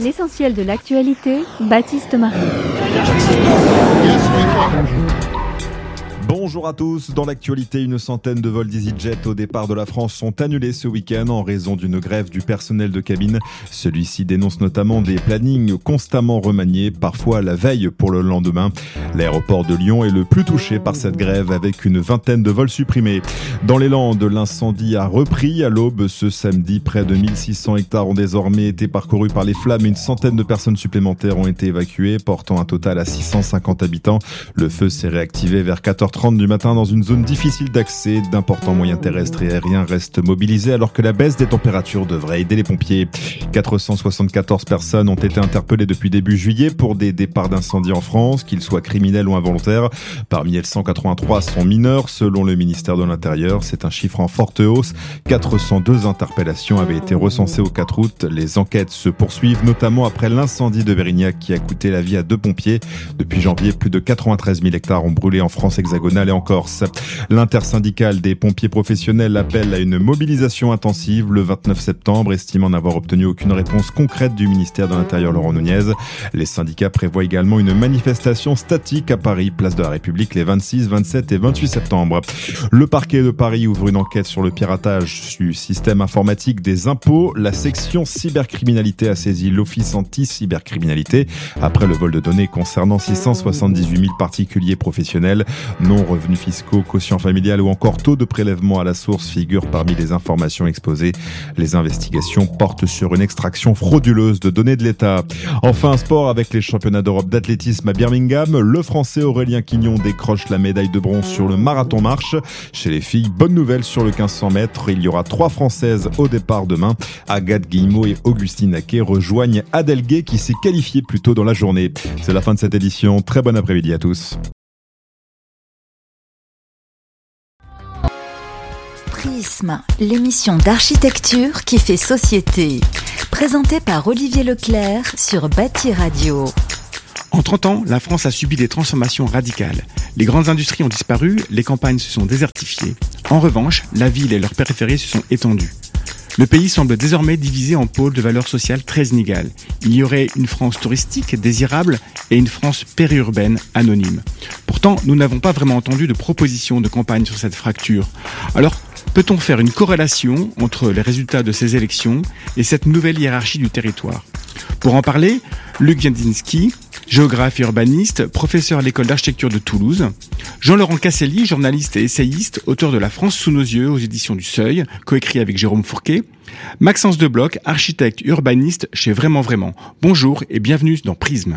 L'essentiel de l'actualité, Baptiste Marie. Bonjour à tous. Dans l'actualité, une centaine de vols d'EasyJet au départ de la France sont annulés ce week-end en raison d'une grève du personnel de cabine. Celui-ci dénonce notamment des plannings constamment remaniés, parfois la veille pour le lendemain. L'aéroport de Lyon est le plus touché par cette grève avec une vingtaine de vols supprimés. Dans les Landes, l'incendie a repris à l'aube ce samedi. Près de 1600 hectares ont désormais été parcourus par les flammes. Une centaine de personnes supplémentaires ont été évacuées, portant un total à 650 habitants. Le feu s'est réactivé vers 14h30 du matin dans une zone difficile d'accès. D'importants moyens terrestres et aériens restent mobilisés alors que la baisse des températures devrait aider les pompiers. 474 personnes ont été interpellées depuis début juillet pour des départs d'incendie en France, qu'ils soient criminels ou involontaires. Parmi elles, 183 sont mineurs selon le ministère de l'Intérieur. C'est un chiffre en forte hausse. 402 interpellations avaient été recensées au 4 août. Les enquêtes se poursuivent, notamment après l'incendie de Vérignac qui a coûté la vie à 2 pompiers. Depuis janvier, plus de 93 000 hectares ont brûlé en France hexagonale et en Corse. L'intersyndicale des pompiers professionnels appelle à une mobilisation intensive le 29 septembre, estimant n'avoir obtenu aucune réponse concrète du ministère de l'Intérieur Laurent Nunez. Les syndicats prévoient également une manifestation statique à Paris, place de la République, les 26, 27 et 28 septembre. Le parquet de Paris ouvre une enquête sur le piratage du système informatique des impôts. La section cybercriminalité a saisi l'Office anti-cybercriminalité après le vol de données concernant 678 000 particuliers professionnels. Non revenus fiscaux, quotient familial ou encore taux de prélèvement à la source figurent parmi les informations exposées. Les investigations portent sur une extraction frauduleuse de données de l'État. Enfin, sport avec les championnats d'Europe d'athlétisme à Birmingham. Le Français Aurélien Quignon décroche la médaille de bronze sur le marathon marche. Chez les filles, bonne nouvelle sur le 1500 mètres. Il y aura 3 Françaises au départ demain. Agathe Guillemot et Augustine Aquet rejoignent Adèle Gay qui s'est qualifiée plus tôt dans la journée. C'est la fin de cette édition. Très bon après-midi à tous. Prisme, l'émission d'architecture qui fait société. Présentée par Olivier Leclerc sur Bâti Radio. En 30 ans, la France a subi des transformations radicales. Les grandes industries ont disparu, les campagnes se sont désertifiées. En revanche, la ville et leurs périphéries se sont étendues. Le pays semble désormais divisé en pôles de valeurs sociales très inégales. Il y aurait une France touristique désirable et une France périurbaine anonyme. Pourtant, nous n'avons pas vraiment entendu de propositions de campagne sur cette fracture. Alors, peut-on faire une corrélation entre les résultats de ces élections et cette nouvelle hiérarchie du territoire ? Pour en parler, Luc Wieniawski, géographe et urbaniste, professeur à l'école d'architecture de Toulouse. Jean-Laurent Casselli, journaliste et essayiste, auteur de La France sous nos yeux aux éditions du Seuil, coécrit avec Jérôme Fourquet. Maxence Debloc, architecte urbaniste chez Vraiment Vraiment. Bonjour et bienvenue dans Prisme.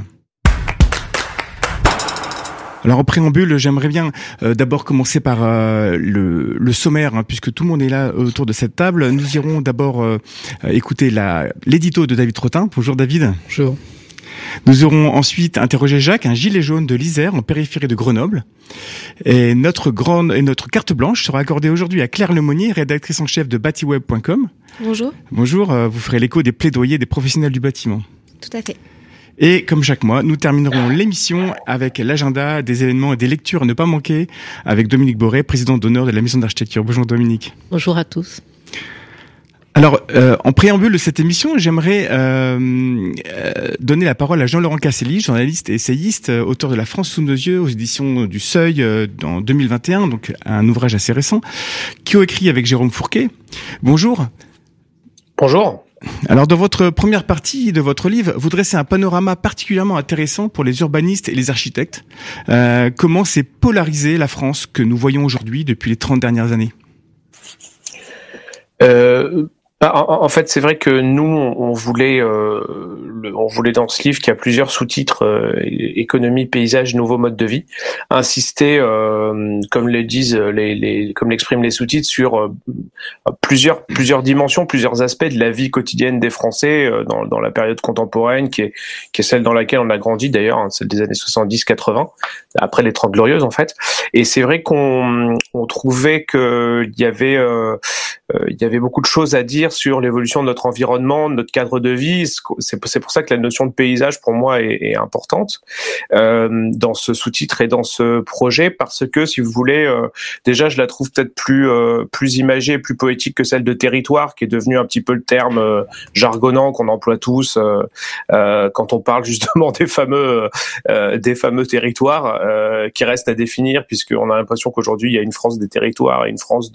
Alors en préambule, j'aimerais bien d'abord commencer par le sommaire, puisque tout le monde est là autour de cette table. Nous irons d'abord écouter l'édito de David Trottin. Bonjour David. Bonjour. Nous aurons ensuite interrogé Jacques, un gilet jaune de l'Isère en périphérie de Grenoble. Et notre carte blanche sera accordée aujourd'hui à Claire Lemonnier, rédactrice en chef de batiweb.com. Bonjour. Bonjour, vous ferez l'écho des plaidoyers des professionnels du bâtiment. Tout à fait. Et comme chaque mois, nous terminerons l'émission avec l'agenda des événements et des lectures à ne pas manquer avec Dominique Boré, président d'honneur de la Maison d'Architecture. Bonjour Dominique. Bonjour à tous. Alors, en préambule de cette émission, j'aimerais donner la parole à Jean-Laurent Casselli, journaliste et essayiste, auteur de La France sous nos yeux aux éditions du Seuil en 2021, donc un ouvrage assez récent, qui a écrit avec Jérôme Fourquet. Bonjour. Bonjour. Alors, dans votre première partie de votre livre, vous dressez un panorama particulièrement intéressant pour les urbanistes et les architectes. Comment s'est polarisée la France que nous voyons aujourd'hui depuis les 30 dernières années ? En fait, c'est vrai que nous, on voulait dans ce livre qui a plusieurs sous-titres, économie, paysage, nouveaux modes de vie, insister, comme le disent comme l'expriment les sous-titres, sur plusieurs dimensions, plusieurs aspects de la vie quotidienne des Français dans la période contemporaine, qui est celle dans laquelle on a grandi d'ailleurs, celle des années 70-80, après les 30 glorieuses en fait. Et c'est vrai qu'on trouvait que il y avait beaucoup de choses à dire sur l'évolution de notre environnement, de notre cadre de vie. C'est pour ça que la notion de paysage pour moi est importante dans ce sous-titre et dans ce projet, parce que si vous voulez, déjà je la trouve peut-être plus imagée et plus poétique que celle de territoire, qui est devenu un petit peu le terme jargonnant qu'on emploie tous quand on parle justement des fameux territoires qui restent à définir, puisqu'on a l'impression qu'aujourd'hui il y a une France des territoires et une France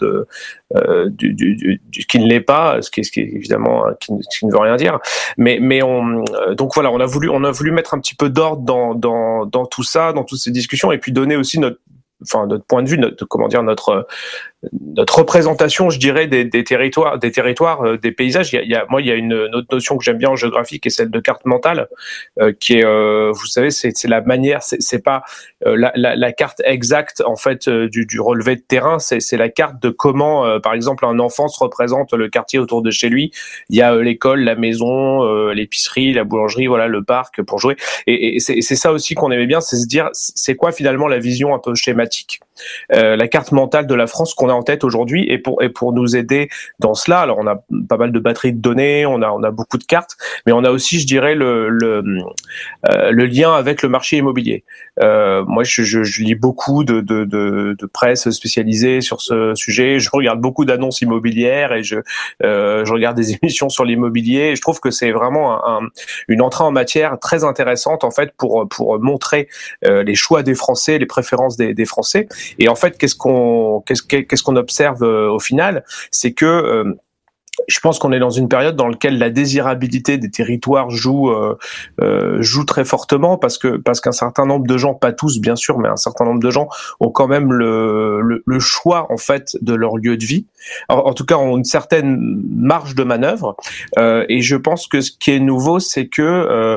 qui ne l'est pas, ce qui est évidemment qui ne veut rien dire. Mais donc voilà, on a voulu mettre un petit peu d'ordre dans tout ça, dans toutes ces discussions, et puis donner aussi notre point de vue, notre représentation, je dirais, des territoires, des paysages. Il y a une autre notion que j'aime bien en géographie, qui est celle de carte mentale, qui est, vous savez, c'est la manière, c'est pas la carte exacte en fait du relevé de terrain, c'est la carte de comment, par exemple, un enfant se représente le quartier autour de chez lui. Il y a l'école, la maison, l'épicerie, la boulangerie, voilà, le parc pour jouer. Et c'est ça aussi qu'on aimait bien, c'est se dire, c'est quoi finalement la vision un peu schématique, la carte mentale de la France qu'on a en tête aujourd'hui, et pour nous aider dans cela. Alors on a pas mal de batteries de données, on a beaucoup de cartes, mais on a aussi, je dirais, le lien avec le marché immobilier. Moi je lis beaucoup de presse spécialisée sur ce sujet, je regarde beaucoup d'annonces immobilières et je regarde des émissions sur l'immobilier, et je trouve que c'est vraiment une entrée en matière très intéressante en fait pour montrer les choix des Français, les préférences des Français. Et en fait, qu'est-ce qu'on observe au final, c'est que je pense qu'on est dans une période dans laquelle la désirabilité des territoires joue très fortement, parce qu'un certain nombre de gens, pas tous bien sûr, mais un certain nombre de gens ont quand même le choix en fait de leur lieu de vie. En tout cas, ont une certaine marge de manœuvre. Et je pense que ce qui est nouveau, c'est que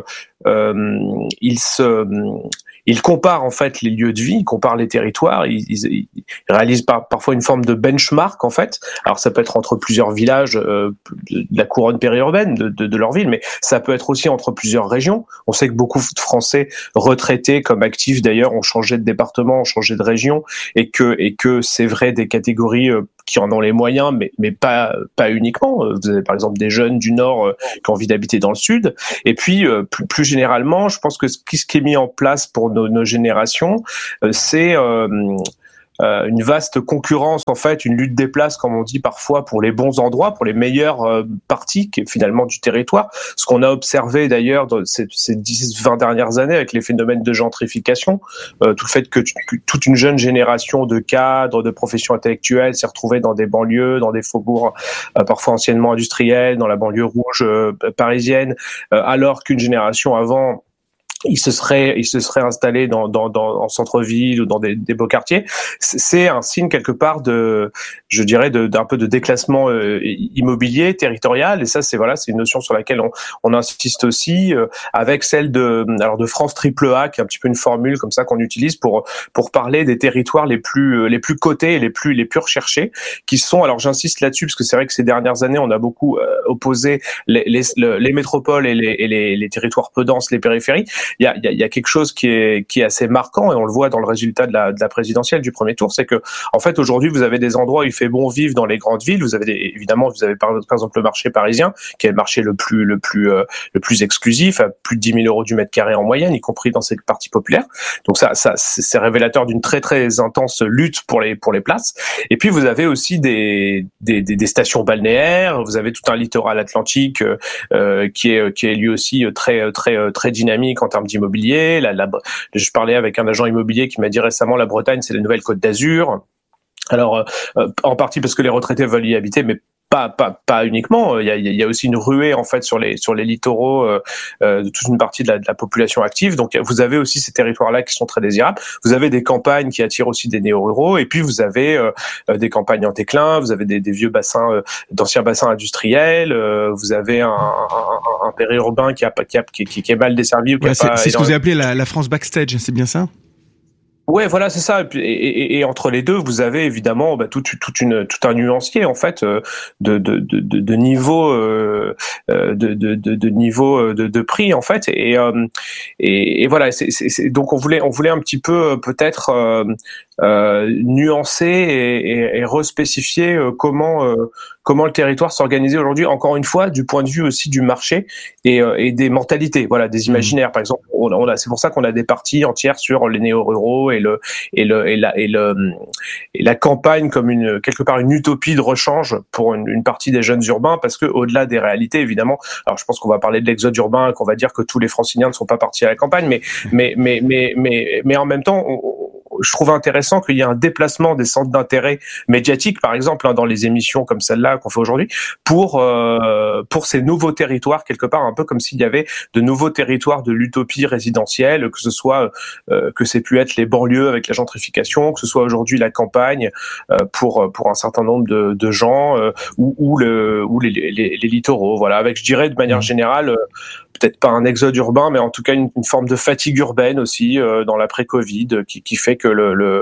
ils comparent en fait les lieux de vie, ils comparent les territoires, ils réalisent parfois une forme de benchmark en fait. Alors ça peut être entre plusieurs villages de la couronne périurbaine de leur ville, mais ça peut être aussi entre plusieurs régions. On sait que beaucoup de Français retraités comme actifs d'ailleurs ont changé de département, ont changé de région, et que c'est vrai des catégories qui en ont les moyens, mais pas uniquement. Vous avez par exemple des jeunes du Nord qui ont envie d'habiter dans le Sud. Et puis plus généralement, je pense que ce qui est mis en place pour nos générations, c'est une vaste concurrence, en fait, une lutte des places, comme on dit parfois, pour les bons endroits, pour les meilleures parties finalement du territoire. Ce qu'on a observé d'ailleurs dans ces 10-20 dernières années avec les phénomènes de gentrification, tout le fait que toute une jeune génération de cadres, de professions intellectuelles s'est retrouvée dans des banlieues, dans des faubourgs parfois anciennement industriels, dans la banlieue rouge parisienne, alors qu'une génération avant, il se serait installé en centre-ville ou dans des beaux quartiers. C'est un signe quelque part d'un peu de déclassement immobilier territorial, et ça c'est une notion sur laquelle on insiste aussi, avec celle de France Triple A, qui est un petit peu une formule comme ça qu'on utilise pour parler des territoires les plus cotés et les plus recherchés, qui sont, alors j'insiste là-dessus parce que c'est vrai que ces dernières années on a beaucoup opposé les métropoles et les territoires peu denses, les périphéries. Il y a quelque chose qui est assez marquant, et on le voit dans le résultat de la présidentielle du premier tour, c'est que en fait aujourd'hui vous avez des endroits où il fait bon vivre dans les grandes villes. Vous avez par exemple le marché parisien, qui est le marché le plus exclusif, à plus de 10 000 € du mètre carré en moyenne, y compris dans ces parties populaires. Donc ça c'est révélateur d'une très très intense lutte pour les places. Et puis vous avez aussi des stations balnéaires. Vous avez tout un littoral atlantique qui est lui aussi très très très dynamique en termes d'immobilier. Je parlais avec un agent immobilier qui m'a dit récemment, la Bretagne, c'est la nouvelle Côte d'Azur. Alors, en partie parce que les retraités veulent y habiter, mais pas uniquement. Il y a aussi une ruée en fait sur les littoraux de toute une partie de la population active. Donc vous avez aussi ces territoires-là qui sont très désirables. Vous avez des campagnes qui attirent aussi des néo-ruraux, et puis vous avez des campagnes en déclin. Vous avez des vieux bassins, d'anciens bassins industriels. Vous avez un périurbain qui est mal desservi. C'est ce que vous avez appelé la France backstage, c'est bien ça? Ouais, voilà, c'est ça. Et entre les deux, vous avez évidemment tout un nuancier en fait de niveau de niveau de prix en fait. Et voilà. Donc on voulait un petit peu peut-être nuancer et respécifier comment le territoire s'organisait aujourd'hui, encore une fois, du point de vue aussi du marché et des mentalités, voilà, des imaginaires. Par exemple, c'est pour ça qu'on a des parties entières sur les néo-ruraux et la campagne comme quelque part une utopie de rechange pour une partie des jeunes urbains, parce que au-delà des réalités, évidemment, alors je pense qu'on va parler de l'exode urbain, qu'on va dire que tous les Franciliens ne sont pas partis à la campagne, mais en même temps, je trouve intéressant qu'il y ait un déplacement des centres d'intérêt médiatiques, par exemple, dans les émissions comme celle-là qu'on fait aujourd'hui, pour ces nouveaux territoires, quelque part, un peu comme s'il y avait de nouveaux territoires de l'utopie résidentielle, que ce soit que c'est pu être les banlieues avec la gentrification, que ce soit aujourd'hui la campagne pour un certain nombre de gens, ou les littoraux, voilà, avec, je dirais, de manière générale, peut-être pas un exode urbain, mais en tout cas une forme de fatigue urbaine aussi dans l'après-Covid, qui fait que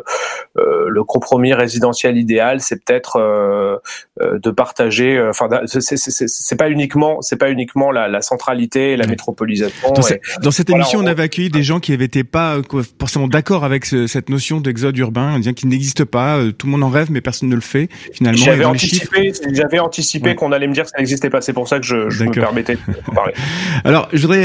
le compromis résidentiel idéal, c'est peut-être de partager. Enfin, c'est pas uniquement la centralité, la métropolisation. Dans cette émission, on avait accueilli des gens qui n'étaient pas forcément d'accord avec cette notion d'exode urbain, disant qu'il n'existe pas. Tout le monde en rêve, mais personne ne le fait. Finalement, j'avais anticipé qu'on allait me dire que ça n'existait pas. C'est pour ça que je me permettais de parler. Alors, je voudrais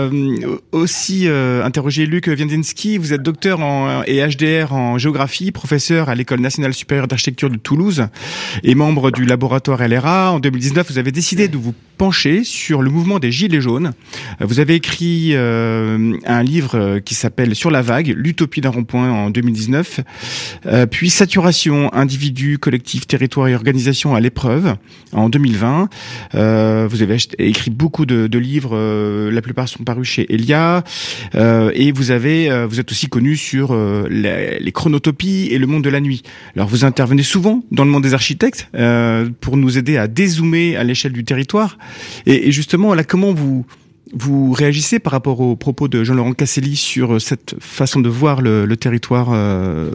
aussi interroger Luc Więdzyński. Vous êtes docteur et HDR en géographie, professeur à l'École nationale supérieure d'architecture de Toulouse et membre du laboratoire LRA. En 2019, vous avez décidé de vous pencher sur le mouvement des Gilets jaunes. Vous avez écrit un livre qui s'appelle Sur la vague, l'utopie d'un rond-point en 2019, puis Saturation, individus, collectifs, territoires et organisations à l'épreuve en 2020. Vous avez écrit beaucoup de livres, la plupart sont parus chez Elia, et vous êtes aussi connu sur les chronotopies et le monde de la nuit. Alors vous intervenez souvent dans le monde des architectes pour nous aider à dézoomer à l'échelle du territoire. Et justement, là, comment vous réagissez par rapport aux propos de Jean-Laurent Casselli sur cette façon de voir le territoire aujourd'hui ?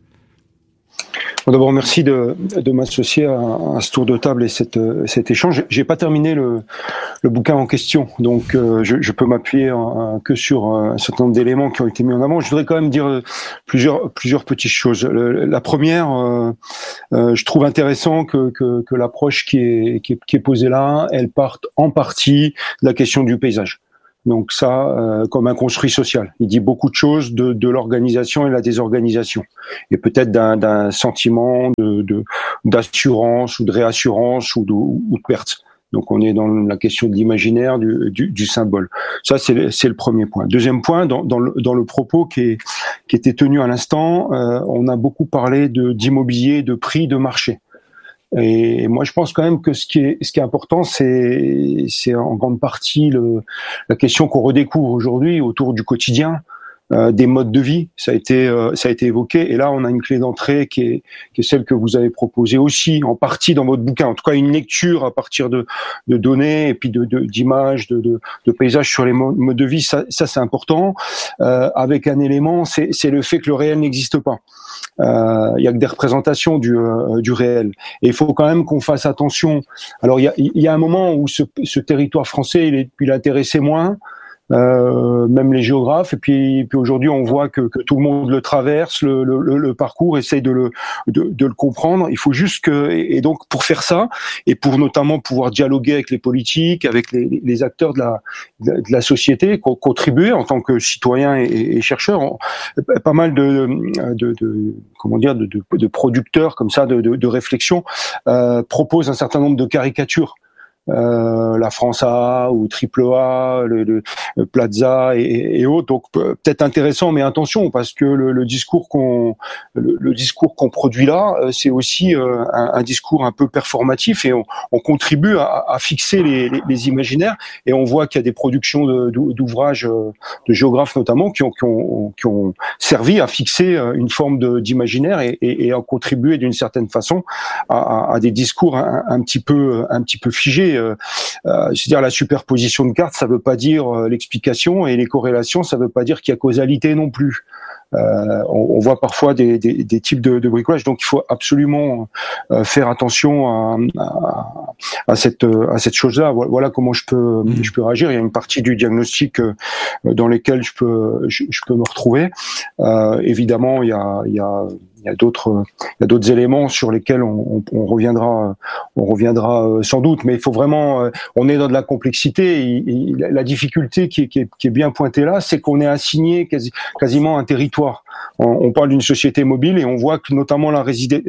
Bon, d'abord, merci de m'associer à ce tour de table et cet échange. J'ai pas terminé le bouquin en question, donc je peux m'appuyer que sur un certain nombre d'éléments qui ont été mis en avant. Je voudrais quand même dire plusieurs petites choses. La première, je trouve intéressant que l'approche qui est posée là, elle parte en partie de la question du paysage. Donc ça, comme un construit social. Il dit beaucoup de choses de l'organisation et la désorganisation. Et peut-être d'un sentiment d'assurance ou de réassurance ou de perte. Donc on est dans la question de l'imaginaire, du symbole. Ça, c'est le premier point. Deuxième point, dans le propos qui était tenu à l'instant, on a beaucoup parlé d'immobilier, de prix, de marché. Et moi, je pense quand même que ce qui est important, c'est en grande partie la question qu'on redécouvre aujourd'hui autour du quotidien, des modes de vie. Ça a été évoqué. Et là, on a une clé d'entrée qui est celle que vous avez proposée aussi, en partie dans votre bouquin. En tout cas, une lecture à partir de données et puis d'images, de paysages sur les modes de vie. Ça c'est important. Avec un élément, c'est le fait que le réel n'existe pas. Il y a que des représentations du réel. Et il faut quand même qu'on fasse attention. Alors il y a un moment où ce territoire français il intéressait moins, même les géographes. Et puis aujourd'hui on voit que tout le monde le traverse, le parcours, essaye de le comprendre. Il faut juste et donc pour faire ça et pour notamment pouvoir dialoguer avec les politiques, avec les acteurs de la société, contribuer en tant que citoyens et chercheurs, pas mal de producteurs comme ça de réflexion proposent un certain nombre de caricatures. La France A ou Triple A, le Plaza et autres. Donc peut-être intéressant, mais attention parce que le discours qu'on produit là, c'est aussi un discours un peu performatif et on contribue à fixer les imaginaires. Et on voit qu'il y a des productions d'ouvrages de géographes notamment qui ont servi à fixer une forme d'imaginaire et à contribuer d'une certaine façon à des discours un petit peu figés. C'est-à-dire la superposition de cartes, ça veut pas dire l'explication, et les corrélations, ça veut pas dire qu'il y a causalité non plus. On voit parfois des types de bricolage, donc il faut absolument faire attention à cette chose-là. Voilà comment je peux réagir. Il y a une partie du diagnostic dans lesquels je peux me retrouver. Évidemment, il y a d'autres éléments sur lesquels on reviendra sans doute, mais il faut vraiment, on est dans de la complexité. La difficulté qui est bien pointée là, c'est qu'on est assigné quasiment un territoire. On parle d'une société mobile et on voit que notamment la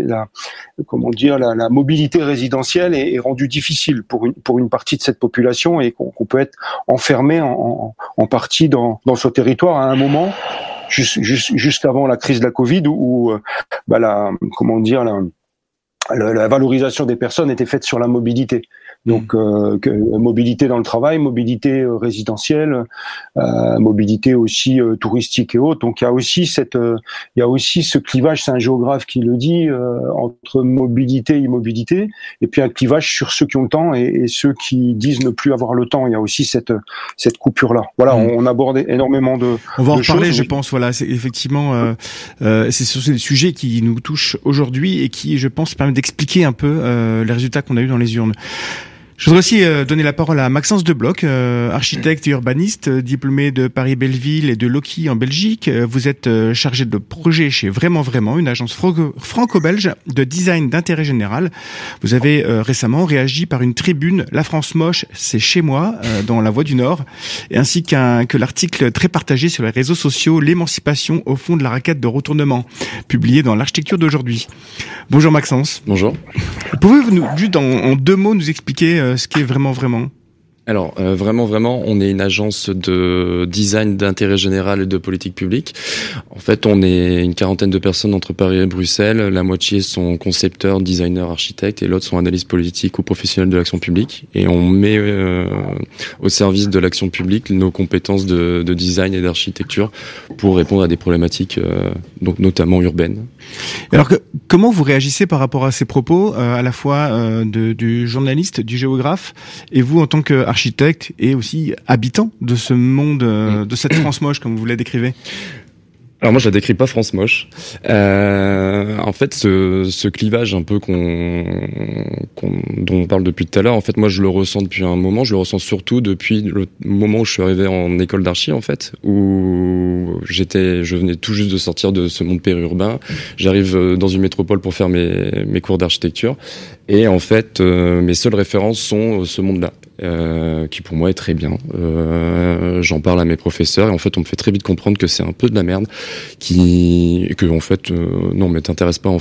mobilité résidentielle est rendue difficile pour une partie de cette population, et qu'on peut être enfermé en partie dans ce territoire à un moment. Juste avant la crise de la Covid, où la valorisation des personnes était faite sur la mobilité. Donc mobilité dans le travail, mobilité résidentielle, mobilité aussi touristique et autres. Donc il y a aussi ce clivage, c'est un géographe qui le dit, entre mobilité et immobilité, et puis un clivage sur ceux qui ont le temps et ceux qui disent ne plus avoir le temps. Il y a aussi cette coupure là. Voilà, on aborde énormément de on va en reparler, choses. Je pense. Voilà, c'est effectivement c'est sur ces sujets qui nous touchent aujourd'hui et qui, je pense, permettent d'expliquer un peu les résultats qu'on a eu dans les urnes. Je voudrais aussi donner la parole à Maxence Debloc, architecte et urbaniste, diplômé de Paris-Belleville et de Loki en Belgique. Vous êtes chargé de projet chez Vraiment, une agence franco-belge de design d'intérêt général. Vous avez récemment réagi par une tribune « La France moche, c'est chez moi » dans La Voix du Nord, et ainsi que l'article très partagé sur les réseaux sociaux « L'émancipation au fond de la raquette de retournement », publié dans l'Architecture d'aujourd'hui. Bonjour Maxence. Bonjour. Pouvez-vous juste en 2 mots nous expliquer ce qu'est Vraiment? Alors, vraiment, on est une agence de design d'intérêt général et de politique publique. En fait, on est une 40aine de personnes entre Paris et Bruxelles. La moitié sont concepteurs, designers, architectes, et l'autre sont analystes politiques ou professionnels de l'action publique. Et on met au service de l'action publique nos compétences de design et d'architecture pour répondre à des problématiques, donc notamment urbaines. Alors, comment vous réagissez par rapport à ces propos, à la fois du journaliste, du géographe, et vous en tant qu'architecte et aussi habitant de ce monde, de cette France moche, comme vous la décrivez? Alors moi je la décris pas France moche. En fait ce clivage un peu dont on parle depuis tout à l'heure, en fait moi je le ressens depuis un moment, je le ressens surtout depuis le moment où je suis arrivé en école d'archi, en fait, où je venais tout juste de sortir de ce monde périurbain. J'arrive dans une métropole pour faire mes cours d'architecture, et en fait mes seules références sont ce monde-là. Qui pour moi est très bien. J'en parle à mes professeurs et en fait on me fait très vite comprendre que c'est un peu de la merde, que en fait non mais t'intéresses pas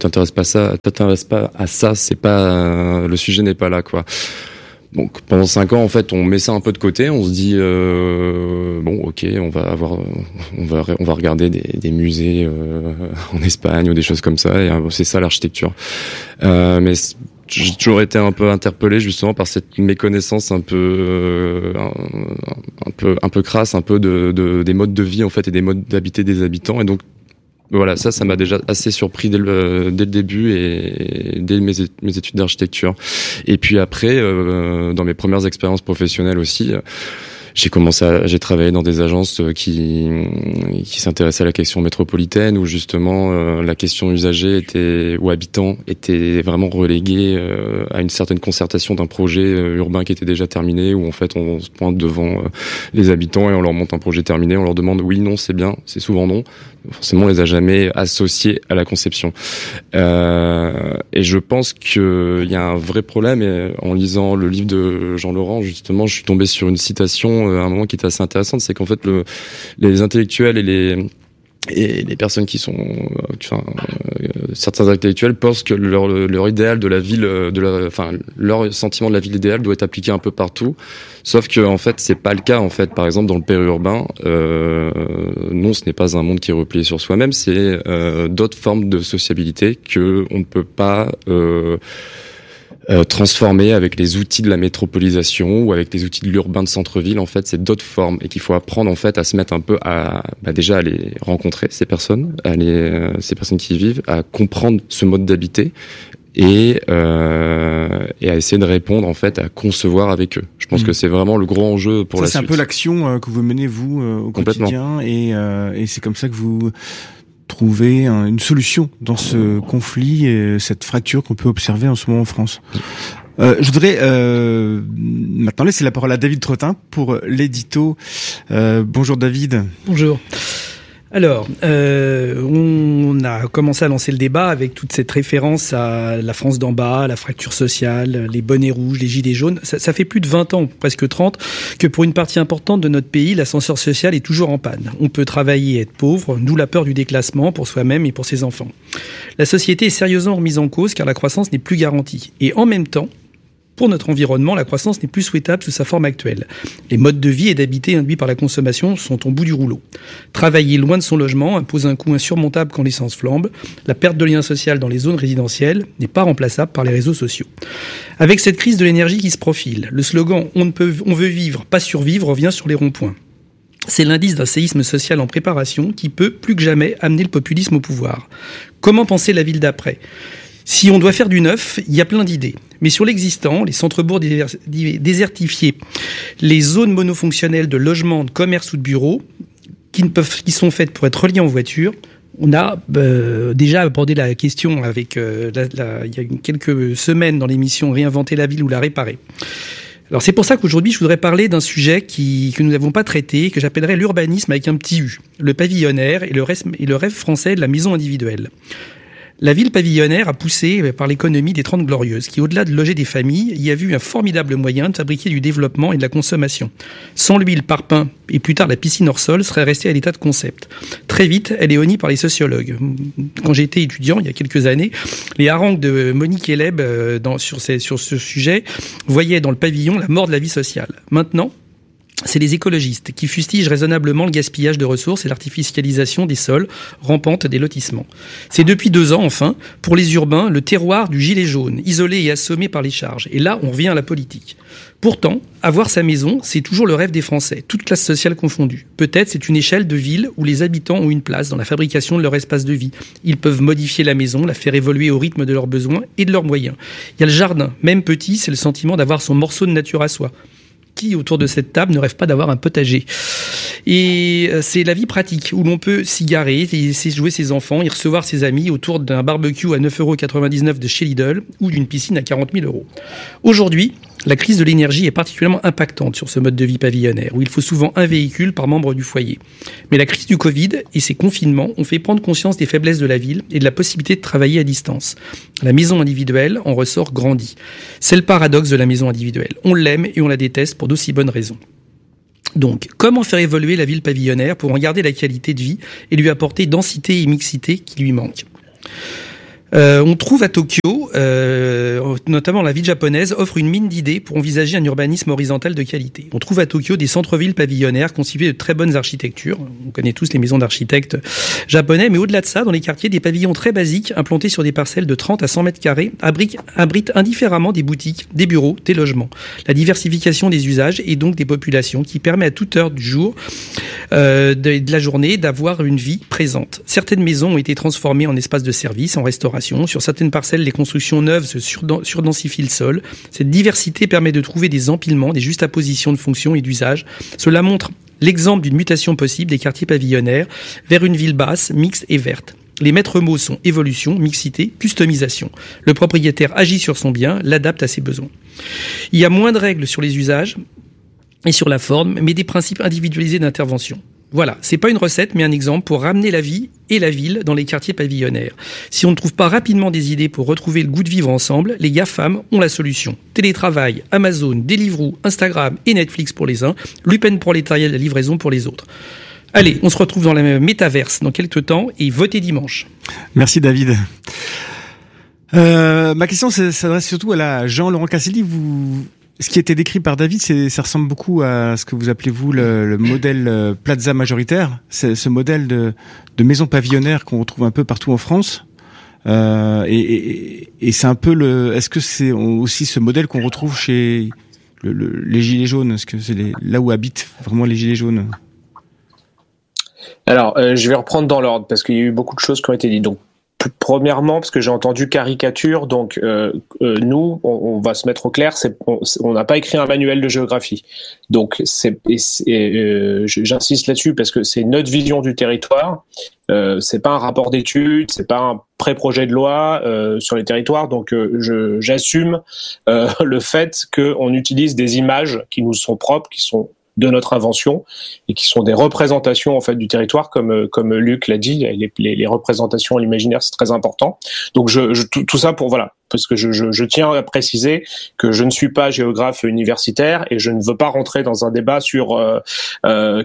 à ça, c'est pas le sujet n'est pas là quoi. Donc pendant 5 ans en fait on met ça un peu de côté, on se dit bon ok on va regarder des musées en Espagne ou des choses comme ça, et c'est ça l'architecture. Mais j'ai toujours été un peu interpellé justement par cette méconnaissance un peu crasse, un peu des modes de vie en fait et des modes d'habiter des habitants, et donc voilà, ça m'a déjà assez surpris dès le début et dès mes études d'architecture. Et puis après, dans mes premières expériences professionnelles aussi, j'ai travaillé dans des agences qui s'intéressaient à la question métropolitaine, où justement la question usager ou habitant était vraiment reléguée à une certaine concertation d'un projet urbain qui était déjà terminé, où en fait on se pointe devant les habitants et on leur montre un projet terminé, on leur demande oui, non, c'est bien, c'est souvent non. Forcément, on les a jamais associés à la conception. Et je pense qu'il y a un vrai problème. Et en lisant le livre de Jean Laurent, justement, je suis tombé sur une citation à un moment qui était assez intéressante. C'est qu'en fait, les intellectuels et les personnes qui sont, certains intellectuels pensent que leur idéal de la ville, leur sentiment de la ville idéale doit être appliqué un peu partout. Sauf que, en fait, c'est pas le cas, en fait. Par exemple, dans le périurbain, non, ce n'est pas un monde qui est replié sur soi-même, c'est, d'autres formes de sociabilité que on ne peut pas, transformer avec les outils de la métropolisation ou avec les outils de l'urbain de centre-ville. En fait, c'est d'autres formes, et qu'il faut apprendre en fait à se mettre un peu déjà à les rencontrer, ces personnes, ces personnes qui y vivent, à comprendre ce mode d'habiter et à essayer de répondre en fait, à concevoir avec eux. Je pense que c'est vraiment le gros enjeu pour la suite. C'est un peu l'action que vous menez vous au quotidien, et c'est comme ça que vous trouvez une solution dans ce conflit et cette fracture qu'on peut observer en ce moment en France. Je voudrais maintenant laisser la parole à David Trottin pour l'édito. Bonjour David. Bonjour. Alors, on a commencé à lancer le débat avec toute cette référence à la France d'en bas, la fracture sociale, les bonnets rouges, les gilets jaunes. Ça fait plus de 20 ans, presque 30, que pour une partie importante de notre pays, l'ascenseur social est toujours en panne. On peut travailler et être pauvre, d'où la peur du déclassement pour soi-même et pour ses enfants. La société est sérieusement remise en cause car la croissance n'est plus garantie. Et en même temps, pour notre environnement, la croissance n'est plus souhaitable sous sa forme actuelle. Les modes de vie et d'habiter induits par la consommation sont au bout du rouleau. Travailler loin de son logement impose un coût insurmontable quand l'essence flambe. La perte de lien social dans les zones résidentielles n'est pas remplaçable par les réseaux sociaux. Avec cette crise de l'énergie qui se profile, le slogan « on veut vivre, pas survivre » revient sur les ronds-points. C'est l'indice d'un séisme social en préparation qui peut, plus que jamais, amener le populisme au pouvoir. Comment penser la ville d'après ? Si on doit faire du neuf, il y a plein d'idées. Mais sur l'existant, les centres-bourgs désertifiés, les zones monofonctionnelles de logement, de commerce ou de bureaux, qui sont faites pour être reliées en voiture, on a déjà abordé la question avec il y a quelques semaines dans l'émission Réinventer la ville ou la réparer. Alors c'est pour ça qu'aujourd'hui je voudrais parler d'un sujet que nous n'avons pas traité, que j'appellerais l'urbanisme avec un petit U, le pavillonnaire et le rêve français de la maison individuelle. La ville pavillonnaire a poussé par l'économie des 30 Glorieuses, qui, au-delà de loger des familles, y a vu un formidable moyen de fabriquer du développement et de la consommation. Sans lui, le parpaing et plus tard la piscine hors sol serait resté à l'état de concept. Très vite, elle est honnie par les sociologues. Quand j'étais étudiant, il y a quelques années, les harangues de Monique Eleb sur ce sujet voyaient dans le pavillon la mort de la vie sociale. Maintenant, c'est les écologistes qui fustigent raisonnablement le gaspillage de ressources et l'artificialisation des sols rampante des lotissements. C'est depuis 2 ans, enfin, pour les urbains, le terroir du gilet jaune, isolé et assommé par les charges. Et là, on revient à la politique. Pourtant, avoir sa maison, c'est toujours le rêve des Français, toutes classes sociales confondues. Peut-être c'est une échelle de ville où les habitants ont une place dans la fabrication de leur espace de vie. Ils peuvent modifier la maison, la faire évoluer au rythme de leurs besoins et de leurs moyens. Il y a le jardin, même petit, c'est le sentiment d'avoir son morceau de nature à soi. Qui, autour de cette table, ne rêve pas d'avoir un potager ? Et c'est la vie pratique, où l'on peut s'y garer, laisser jouer ses enfants, y recevoir ses amis autour d'un barbecue à 9,99 € de chez Lidl ou d'une piscine à 40 000 €. Aujourd'hui, la crise de l'énergie est particulièrement impactante sur ce mode de vie pavillonnaire, où il faut souvent un véhicule par membre du foyer. Mais la crise du Covid et ses confinements ont fait prendre conscience des faiblesses de la ville et de la possibilité de travailler à distance. La maison individuelle en ressort grandie. C'est le paradoxe de la maison individuelle. On l'aime et on la déteste pour d'aussi bonnes raisons. Donc, comment faire évoluer la ville pavillonnaire pour en garder la qualité de vie et lui apporter densité et mixité qui lui manquent ? On trouve à Tokyo, notamment la ville japonaise, offre une mine d'idées pour envisager un urbanisme horizontal de qualité. On trouve à Tokyo des centres-villes pavillonnaires constitués de très bonnes architectures. On connaît tous les maisons d'architectes japonais, mais au-delà de ça, dans les quartiers, des pavillons très basiques implantés sur des parcelles de 30 à 100 mètres carrés abritent indifféremment des boutiques, des bureaux, des logements. La diversification des usages et donc des populations qui permet à toute heure du jour, de la journée, d'avoir une vie présente. Certaines maisons ont été transformées en espaces de service, en restauration. Sur certaines parcelles, les constructions neuves se surdensifient le sol. Cette diversité permet de trouver des empilements, des juxtapositions de fonctions et d'usages. Cela montre l'exemple d'une mutation possible des quartiers pavillonnaires vers une ville basse, mixte et verte. Les maîtres mots sont évolution, mixité, customisation. Le propriétaire agit sur son bien, l'adapte à ses besoins. Il y a moins de règles sur les usages et sur la forme, mais des principes individualisés d'intervention. Voilà, c'est pas une recette, mais un exemple pour ramener la vie et la ville dans les quartiers pavillonnaires. Si on ne trouve pas rapidement des idées pour retrouver le goût de vivre ensemble, les GAFAM ont la solution. Télétravail, Amazon, Deliveroo, Instagram et Netflix pour les uns, Lupen Prolétariat de la livraison pour les autres. Allez, on se retrouve dans la métaverse dans quelques temps et votez dimanche. Merci David. Ma question s'adresse surtout à Jean-Laurent Casselli. Ce qui a été décrit par David, ça ressemble beaucoup à ce que vous appelez vous le modèle plaza majoritaire. C'est ce modèle de maison pavillonnaire qu'on retrouve un peu partout en France. Et c'est un peu est-ce que c'est aussi ce modèle qu'on retrouve chez les gilets jaunes? Est-ce que c'est là où habitent vraiment les gilets jaunes? Alors, je vais reprendre dans l'ordre parce qu'il y a eu beaucoup de choses qui ont été dites. Donc, Premièrement, parce que j'ai entendu caricature, donc nous, on va se mettre au clair, on n'a pas écrit un manuel de géographie. Donc, j'insiste là-dessus parce que c'est notre vision du territoire. C'est pas un rapport d'études, c'est pas un pré-projet de loi sur les territoires. Donc, j'assume le fait qu'on utilise des images qui nous sont propres, qui sont de notre invention et qui sont des représentations en fait du territoire, comme Luc l'a dit, les représentations à l'imaginaire, c'est très important. Donc tout ça pour voilà, parce que je tiens à préciser que je ne suis pas géographe universitaire et je ne veux pas rentrer dans un débat sur le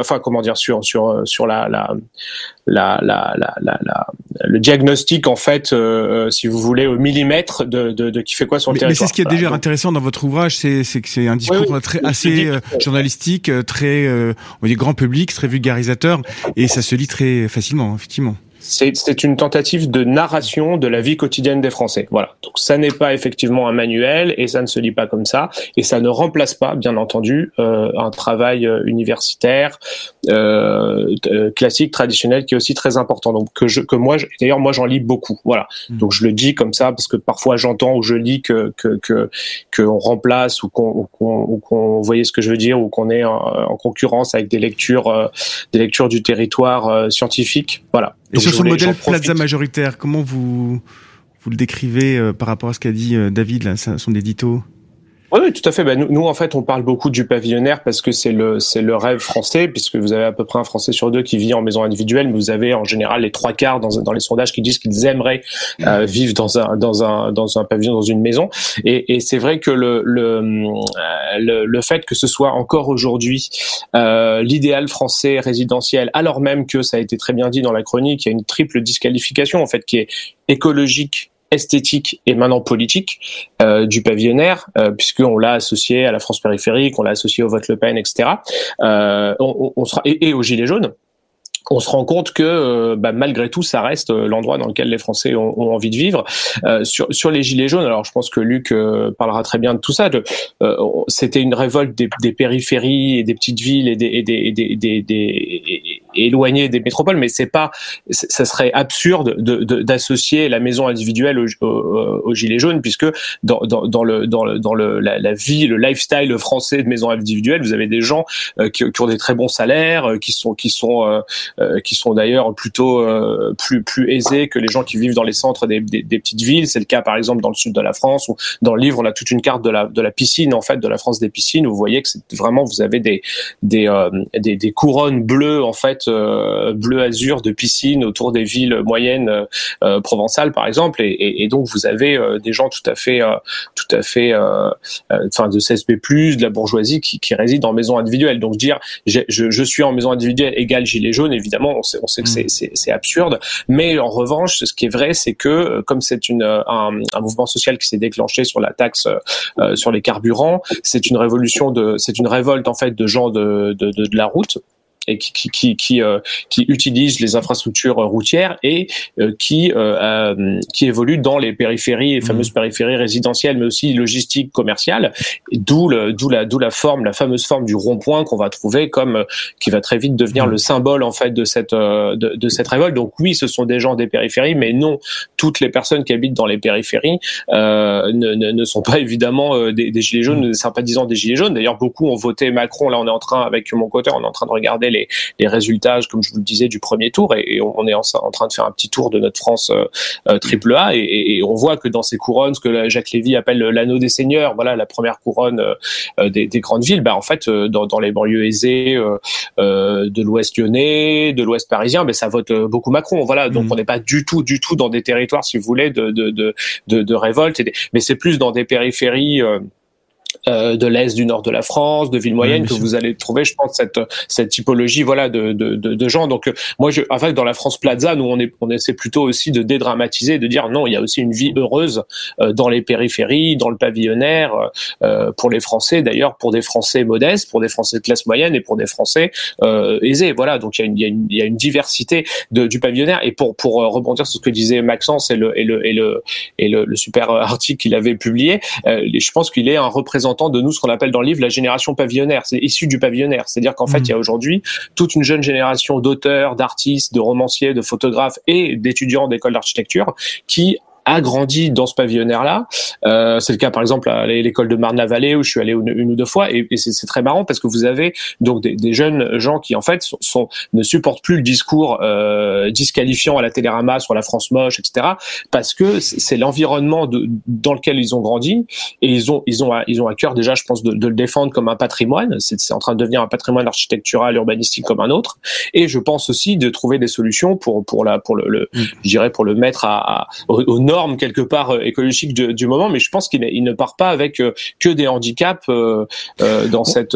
diagnostic en fait, si vous voulez, au millimètre de qui fait quoi sur le territoire. Mais c'est ce qui est déjà intéressant dans votre ouvrage, c'est que c'est un discours assez journalistique, très on va dire grand public, très vulgarisateur, et ça se lit très facilement, effectivement. C'est une tentative de narration de la vie quotidienne des Français. Voilà. Donc ça n'est pas effectivement un manuel et ça ne se lit pas comme ça et ça ne remplace pas, bien entendu, un travail universitaire classique, traditionnel, qui est aussi très important. Donc moi j'en lis beaucoup. Voilà. Donc je le dis comme ça parce que parfois j'entends ou je lis que on remplace ou qu'on vous voyez ce que je veux dire, ou qu'on est en concurrence avec des lectures du territoire scientifique. Voilà. Et donc, sur ce modèle Plaza majoritaire, comment vous le décrivez par rapport à ce qu'a dit David, là, son édito? Oui, tout à fait. Nous, en fait, on parle beaucoup du pavillonnaire parce que c'est le rêve français, puisque vous avez à peu près un Français sur deux qui vit en maison individuelle, mais vous avez en général les 3/4 dans les sondages qui disent qu'ils aimeraient vivre dans un pavillon, dans une maison. Et c'est vrai que le fait que ce soit encore aujourd'hui l'idéal français résidentiel, alors même que ça a été très bien dit dans la chronique, il y a une triple disqualification en fait qui est écologique, esthétique et maintenant politique du pavillonnaire, puisqu'on l'a associé à la France périphérique, on l'a associé au vote Le Pen, etc. Et aux Gilets jaunes. On se rend compte que malgré tout, ça reste l'endroit dans lequel les Français ont envie de vivre. Sur les Gilets jaunes, alors je pense que Luc parlera très bien de tout ça. C'était une révolte des périphéries et des petites villes et des éloignées des métropoles, mais ça serait absurde d'associer la maison individuelle aux Gilets jaunes, puisque dans la vie, le lifestyle français de maison individuelle, vous avez des gens qui ont des très bons salaires, qui sont d'ailleurs plutôt plus aisés que les gens qui vivent dans les centres des petites villes. C'est le cas par exemple dans le sud de la France, où dans le livre on a toute une carte de la piscine, en fait, de la France des piscines, où vous voyez que c'est vraiment, vous avez des couronnes bleues, en fait, bleu azur de piscines autour des villes moyennes provençales par exemple, et donc vous avez des gens tout à fait de CSP+, de la bourgeoisie qui résident en maison individuelle. Donc dire je suis en maison individuelle égale gilet jaune, évidemment on sait que c'est absurde, mais en revanche ce qui est vrai, c'est que comme c'est un mouvement social qui s'est déclenché sur la taxe sur les carburants, c'est une révolte en fait de gens de la route, et qui utilisent les infrastructures routières et qui évoluent dans les périphéries, les fameuses périphéries résidentielles, mais aussi logistiques, commerciales, d'où la fameuse forme du rond-point qu'on va trouver qui va très vite devenir le symbole en fait de cette révolte. Donc oui, ce sont des gens des périphéries, mais non, toutes les personnes qui habitent dans les périphéries ne sont pas évidemment des gilets jaunes, des sympathisants des gilets jaunes. D'ailleurs, beaucoup ont voté Macron. Là, avec mon co-auteur, on est en train de regarder les résultats, comme je vous le disais, du premier tour, et on est en train de faire un petit tour de notre France triple A, et on voit que dans ces couronnes, ce que Jacques Lévy appelle l'anneau des seigneurs, voilà, la première couronne des grandes villes, en fait, dans les banlieues aisées de l'Ouest lyonnais, de l'Ouest parisien, ça vote beaucoup Macron, voilà. Donc on n'est pas du tout dans des territoires, si vous voulez, de révolte, mais c'est plus dans des périphéries de l'est, du nord de la France, de villes moyennes, que vous allez trouver, je pense, cette typologie, voilà, de gens. Donc moi, en fait, dans la France Plaza, nous on essaie plutôt aussi de dédramatiser, de dire non, il y a aussi une vie heureuse dans les périphéries, dans le pavillonnaire, pour les Français, d'ailleurs, pour des Français modestes, pour des Français de classe moyenne et pour des Français aisés. Voilà, donc il y a une diversité du pavillonnaire. Et pour rebondir sur ce que disait Maxence et le super article qu'il avait publié, je pense qu'il est un représentant représentants de nous, ce qu'on appelle dans le livre la génération pavillonnaire. C'est issu du pavillonnaire. C'est-à-dire qu'en fait, il y a aujourd'hui toute une jeune génération d'auteurs, d'artistes, de romanciers, de photographes et d'étudiants d'écoles d'architecture qui a grandi dans ce pavillonnaire-là. C'est le cas, par exemple, à l'école de Marne-la-Vallée où je suis allé une ou deux fois, et c'est très marrant parce que vous avez donc des jeunes gens qui, en fait, ne supportent plus le discours disqualifiant à la Télérama sur la France moche, etc. parce que c'est l'environnement dans lequel ils ont grandi, et ils ont à cœur déjà, je pense, de le défendre comme un patrimoine. C'est en train de devenir un patrimoine architectural, urbanistique comme un autre. Et je pense aussi de trouver des solutions pour le mettre aux normes quelque part écologiques du moment, mais je pense qu'il ne part pas avec que des handicaps dans cette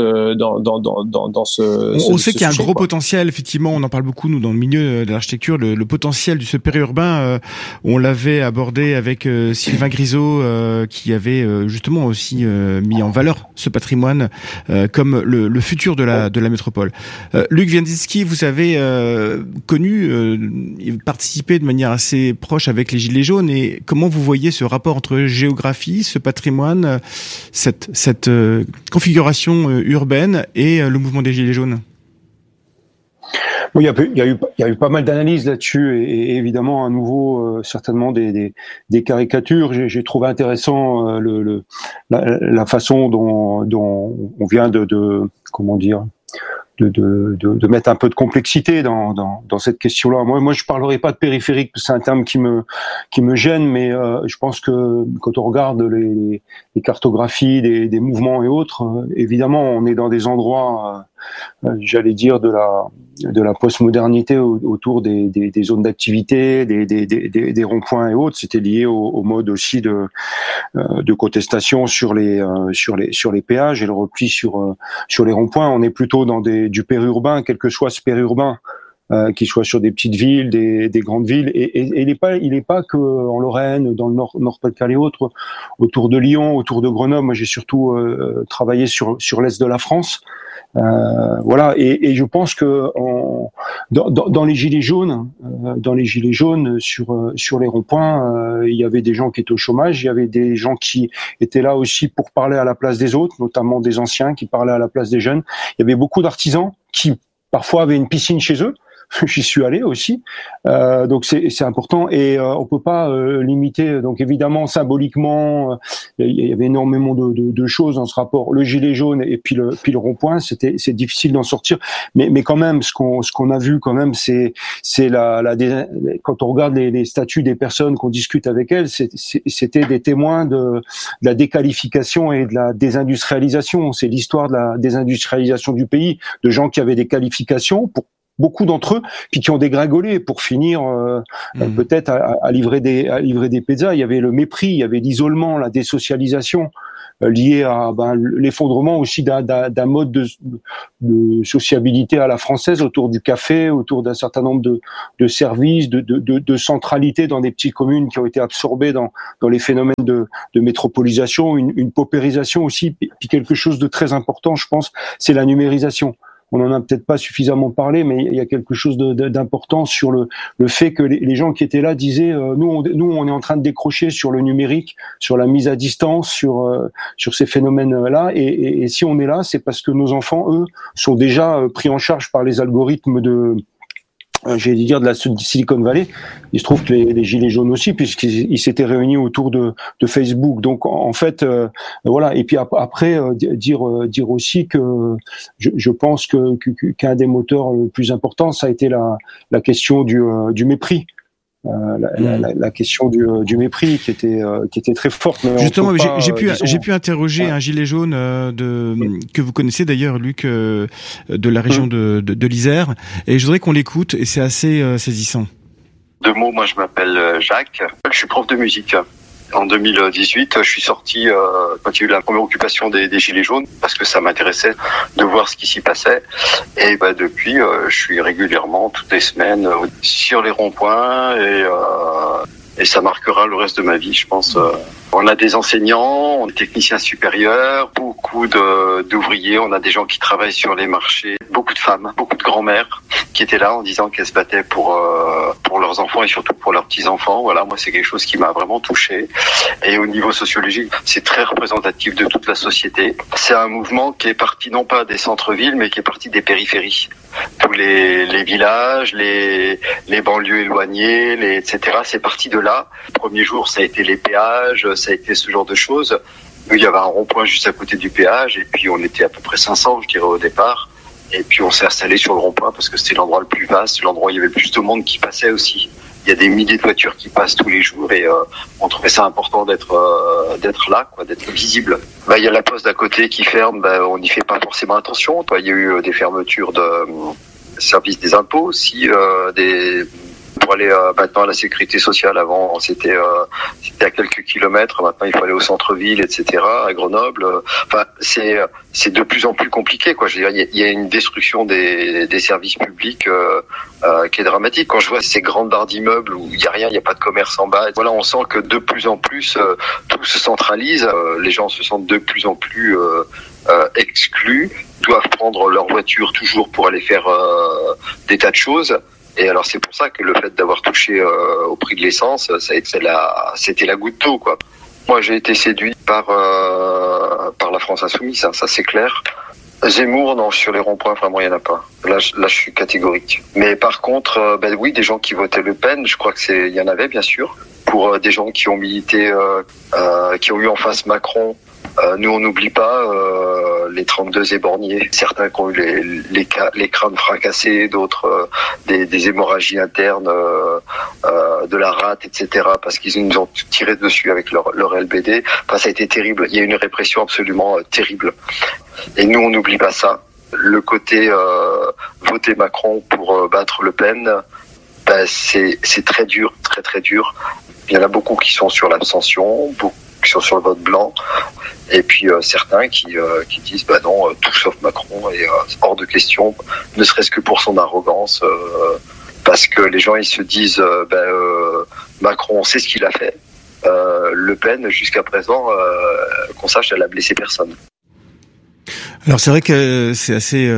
on sait qu'il y a un gros potentiel, effectivement, on en parle beaucoup nous dans le milieu de l'architecture, le potentiel du périurbain. On l'avait abordé avec Sylvain Grisot qui avait justement aussi mis en valeur ce patrimoine comme le futur de la métropole. Luc Viandiski, vous avez connu participé de manière assez proche avec les Gilets jaunes, et comment vous voyez ce rapport entre géographie, ce patrimoine, cette configuration urbaine et le mouvement des Gilets jaunes? Bon, il y a eu pas mal d'analyses là-dessus, et évidemment à nouveau certainement des caricatures. J'ai trouvé intéressant la façon dont on vient de comment dire de mettre un peu de complexité dans cette question-là. Moi je parlerai pas de périphérique, c'est un terme qui me gêne, mais je pense que quand on regarde les cartographies des mouvements et autres, évidemment on est dans des endroits j'allais dire de la postmodernité autour des zones d'activité, des ronds-points et autres. C'était lié au mode aussi de contestation sur les péages et le repli sur les ronds-points. On est plutôt dans du périurbain, quel que soit ce périurbain, qu'il soit sur des petites villes, des grandes villes, et il est pas que en Lorraine, dans le Nord-Pas-de-Calais et autres, autour de Lyon, autour de Grenoble. Moi j'ai surtout travaillé sur l'est de la France. Voilà, et je pense que dans les gilets jaunes, sur les ronds-points, il y avait des gens qui étaient au chômage, il y avait des gens qui étaient là aussi pour parler à la place des autres, notamment des anciens qui parlaient à la place des jeunes. Il y avait beaucoup d'artisans qui parfois avaient une piscine chez eux. J'y suis allé aussi, donc c'est important, et on peut pas limiter. Donc évidemment symboliquement, il y avait énormément de choses dans ce rapport. Le gilet jaune et puis le rond-point, c'est difficile d'en sortir, mais quand même ce qu'on a vu quand même, c'est quand on regarde les statuts des personnes qu'on discute avec elles, c'était des témoins de la déqualification et de la désindustrialisation. C'est l'histoire de la désindustrialisation du pays, de gens qui avaient des qualifications pour beaucoup d'entre eux, puis qui ont dégringolé pour finir peut-être à livrer des pizzas. Il y avait le mépris, il y avait l'isolement, la désocialisation liée à l'effondrement aussi d'un mode de sociabilité à la française autour du café, autour d'un certain nombre de services, de centralité dans des petites communes qui ont été absorbées dans les phénomènes de métropolisation, une paupérisation aussi, puis quelque chose de très important, je pense, c'est la numérisation. On en a peut-être pas suffisamment parlé, mais il y a quelque chose d'important sur le fait que les gens qui étaient là disaient nous on est en train de décrocher sur le numérique, sur la mise à distance, sur ces phénomènes-là, et si on est là, c'est parce que nos enfants, eux, sont déjà pris en charge par les algorithmes de la Silicon Valley. Il se trouve que les gilets jaunes aussi, puisqu'ils s'étaient réunis autour de Facebook. Donc en fait, voilà. Et puis après, dire aussi que je pense qu'un des moteurs le plus important, ça a été la question du mépris. La question du mépris qui était très forte. Mais justement, j'ai pu interroger un gilet jaune que vous connaissez d'ailleurs, Luc, de la région de l'Isère, et je voudrais qu'on l'écoute, et c'est assez saisissant. Deux mots, moi je m'appelle Jacques, je suis prof de musique. En 2018, je suis sorti quand il y a eu la première occupation des Gilets jaunes, parce que ça m'intéressait de voir ce qui s'y passait. Et depuis, je suis régulièrement, toutes les semaines, sur les ronds-points, et ça marquera le reste de ma vie, je pense. On a des enseignants, des techniciens supérieurs, beaucoup beaucoup d'ouvriers, on a des gens qui travaillent sur les marchés, beaucoup de femmes, beaucoup de grand-mères qui étaient là en disant qu'elles se battaient pour leurs enfants et surtout pour leurs petits-enfants. Voilà, moi c'est quelque chose qui m'a vraiment touché. Et au niveau sociologique, c'est très représentatif de toute la société. C'est un mouvement qui est parti non pas des centres-villes, mais qui est parti des périphéries. Tous les villages, les banlieues éloignées, etc. C'est parti de là. Le premier jour, ça a été les péages, ça a été ce genre de choses. Il y avait un rond-point juste à côté du péage et puis on était à peu près 500, je dirais, au départ. Et puis on s'est installé sur le rond-point parce que c'était l'endroit le plus vaste, l'endroit où il y avait le plus de monde qui passait aussi. Il y a des milliers de voitures qui passent tous les jours et on trouvait ça important d'être là, quoi, d'être visible. Il y a la poste d'à côté qui ferme, on n'y fait pas forcément attention. Il y a eu des fermetures de services des impôts aussi, pour aller maintenant à la sécurité sociale. Avant c'était à quelques kilomètres, maintenant il faut aller au centre-ville, etc. à Grenoble. Enfin c'est de plus en plus compliqué, quoi. Je veux dire, il y a une destruction des services publics qui est dramatique. Quand je vois ces grandes barres d'immeubles où il y a rien, il y a pas de commerce en bas, voilà, on sent que de plus en plus tout se centralise. Les gens se sentent de plus en plus exclus, doivent prendre leur voiture toujours pour aller faire des tas de choses. Et alors c'est pour ça que le fait d'avoir touché au prix de l'essence, c'était la goutte d'eau, quoi. Moi j'ai été séduit par la France insoumise, ça c'est clair. Zemmour, non, sur les ronds-points vraiment il y en a pas. Là je suis catégorique. Mais par contre, oui, des gens qui votaient Le Pen, je crois que il y en avait bien sûr. Pour des gens qui ont milité, qui ont eu en face Macron. Nous, on n'oublie pas les 32 éborgnés. Certains qui ont eu les crânes fracassés, d'autres des hémorragies internes, de la rate, etc. Parce qu'ils nous ont tiré dessus avec leur LBD. Enfin, ça a été terrible. Il y a eu une répression absolument terrible. Et nous, on n'oublie pas ça. Le côté voter Macron pour battre Le Pen, c'est très dur, très très dur. Il y en a beaucoup qui sont sur l'abstention, beaucoup qui sont sur le vote blanc, et puis certains qui disent non, tout sauf Macron, et hors de question, ne serait-ce que pour son arrogance, parce que les gens ils se disent Macron, on sait ce qu'il a fait, Le Pen jusqu'à présent, qu'on sache, elle a blessé personne. Alors c'est vrai que c'est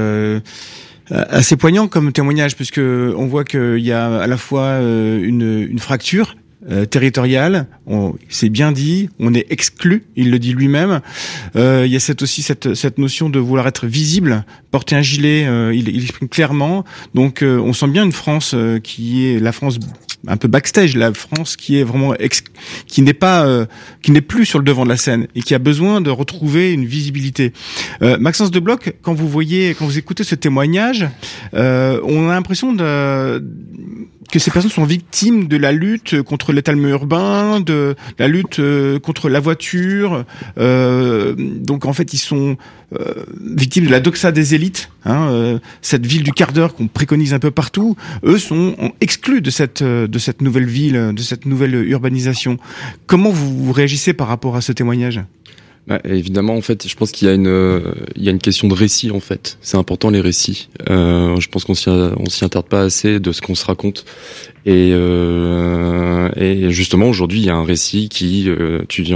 assez poignant comme témoignage, puisque on voit qu'il y a à la fois une fracture territoriale, c'est bien dit, on est exclu, il le dit lui-même. Il y a cette notion de vouloir être visible, porter un gilet, il exprime clairement. Donc on sent bien une France qui est la France un peu backstage, la France qui est vraiment qui n'est plus sur le devant de la scène et qui a besoin de retrouver une visibilité. Maxence Debloc, quand vous écoutez ce témoignage, on a l'impression que ces personnes sont victimes de la lutte contre l'étalement urbain, de la lutte contre la voiture. Donc en fait, ils sont victimes de la doxa des élites. Cette ville du quart d'heure qu'on préconise un peu partout, eux sont exclus de cette nouvelle ville, de cette nouvelle urbanisation. Comment vous réagissez par rapport à ce témoignage ? Évidemment, en fait, je pense qu'il y a une question de récit, en fait. C'est important, les récits. Je pense qu'on s'y attarde pas assez de ce qu'on se raconte. Et justement, aujourd'hui, il y a un récit qui, tu